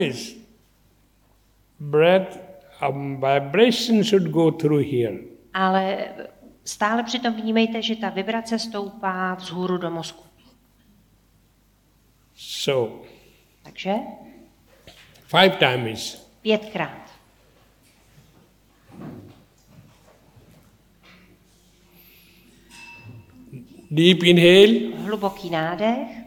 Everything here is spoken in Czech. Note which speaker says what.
Speaker 1: is breath, vibration should go through here.
Speaker 2: Ale stále přitom vnímejte, že ta vibrace stoupá vzhůru do mozku.
Speaker 1: So,
Speaker 2: Takže
Speaker 1: 5 times.
Speaker 2: 5krát.
Speaker 1: Deep inhale.
Speaker 2: Hluboký nádech.